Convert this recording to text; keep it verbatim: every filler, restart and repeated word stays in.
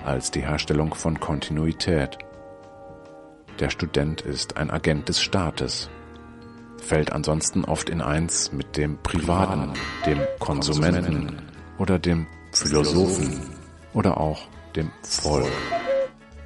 als die Herstellung von Kontinuität. Der Student ist ein Agent des Staates, fällt ansonsten oft in eins mit dem Privaten, dem Konsumenten oder dem Philosophen oder auch dem Volk.